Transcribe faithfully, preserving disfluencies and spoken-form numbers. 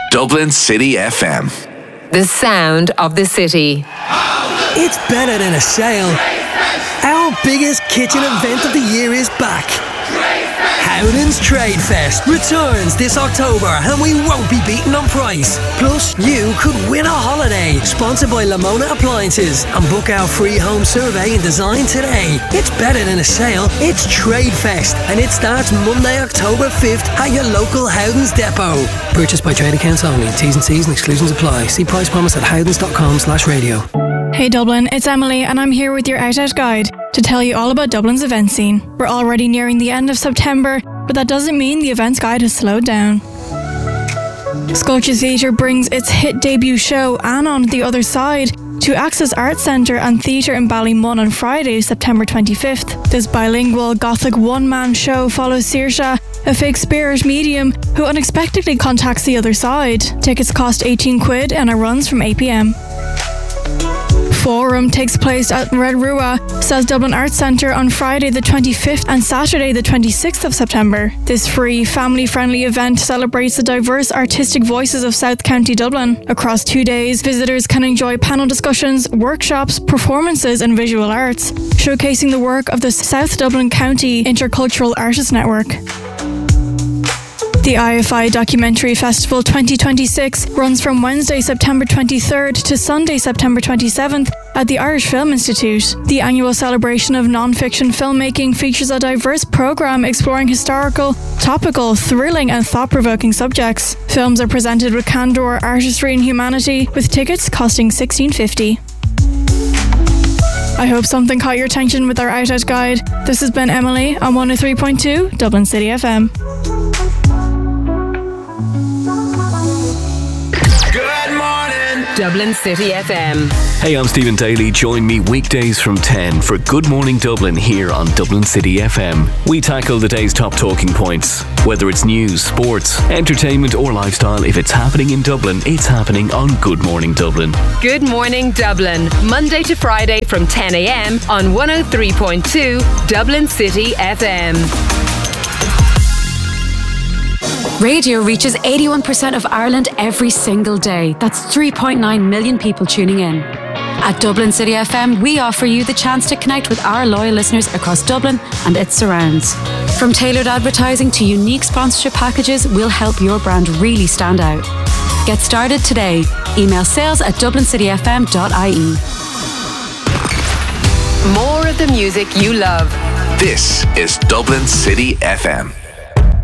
Dublin City F M. The sound of the city. It's better than a sale. Our biggest kitchen event of the year is back. Howden's Trade Fest returns this October and we won't be beaten on price. Plus, you could win a holiday. Sponsored by Lamona Appliances. And book our free home survey and design today. It's better than a sale. It's Trade Fest and it starts Monday, October fifth at your local Howden's depot. Purchased by trade accounts only. T's and C's and exclusions apply. See price promise at howdens.com slash radio. Hey Dublin, it's Emily and I'm here with your Out Out Guide to tell you all about Dublin's event scene. We're already nearing the end of September, but that doesn't mean the events guide has slowed down. Sculpture Theatre brings its hit debut show Anne on the Other Side to Access Arts Centre and Theatre in Ballymun on Friday, September twenty-fifth. This bilingual Gothic one-man show follows Saoirse, a fake spirit medium who unexpectedly contacts the other side. Tickets cost eighteen quid and it runs from eight p.m. Forum takes place at Red Rua, South Dublin Arts Centre on Friday the twenty-fifth and Saturday the twenty-sixth of September. This free, family-friendly event celebrates the diverse artistic voices of South County Dublin. Across two days, visitors can enjoy panel discussions, workshops, performances and visual arts, showcasing the work of the South Dublin County Intercultural Artists Network. The I F I Documentary Festival twenty twenty-six runs from Wednesday, September twenty-third to Sunday, September twenty-seventh at the Irish Film Institute. The annual celebration of non-fiction filmmaking features a diverse programme exploring historical, topical, thrilling and thought-provoking subjects. Films are presented with candour, artistry and humanity, with tickets costing sixteen fifty. I hope something caught your attention with our Out Out Guide. This has been Emily on one oh three point two Dublin City F M. Dublin City F M. Hey, I'm Stephen Daly. Join me weekdays from ten for Good Morning Dublin here on Dublin City F M. We tackle the day's top talking points. Whether it's news, sports, entertainment or lifestyle, if it's happening in Dublin, it's happening on Good Morning Dublin. Good Morning Dublin, Monday to Friday from ten a.m. on one oh three point two Dublin City F M. Radio reaches eighty-one percent of Ireland every single day. That's three point nine million people tuning in. At Dublin City F M, we offer you the chance to connect with our loyal listeners across Dublin and its surrounds. From tailored advertising to unique sponsorship packages, we'll help your brand really stand out. Get started today. Email sales at dublin city f m dot i e. More of the music you love. This is Dublin City F M.